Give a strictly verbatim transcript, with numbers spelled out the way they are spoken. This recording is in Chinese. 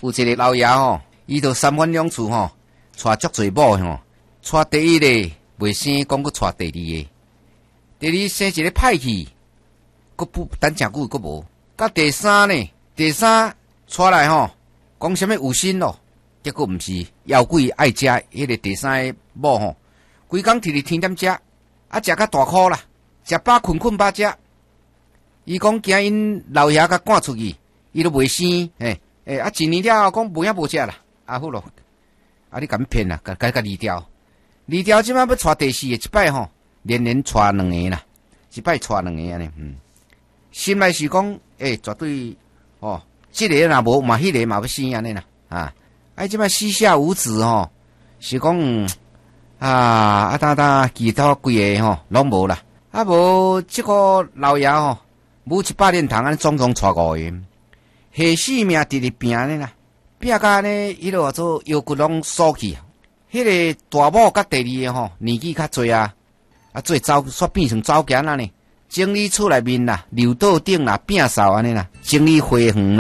有一个老爷吼，伊就三番两次吼，带足侪某吼，带第一个袂生，讲佫带第二个，第二生一个歹气，佫不等真久佫无。甲第三呢，第三带来吼，讲啥物有心咯，结果毋是，妖怪爱食迄个第三个某吼，规工摕伫天点食，啊食甲大箍啦，食饱困困饱食。伊讲惊因老爷甲赶出去，伊都袂生，诶诶，啊一年了后讲无影无食啦，啊好咯，啊你甲阮骗啦，甲甲甲离掉，离掉即摆要带第四个，一摆吼，连连带两个啦，一摆带两个安尼，嗯，心内是讲，诶、欸、绝对哦，即、這個若无嘛，迄個嘛要生安尼啦，啊，啊即擺膝下无子吼，是讲、嗯、啊啊呾呾其他规個吼攏无啦，啊无即個老爺吼。母一百年堂安尼总总带五个，下死命直直拼呢啦，拼甲呢，迄落做腰骨拢缩去。迄个大某甲第二个吼年纪较侪啊，啊做走煞变成走行啊呢，整理厝内面啦，楼道顶啦，摒扫安尼啦，整理花园啦。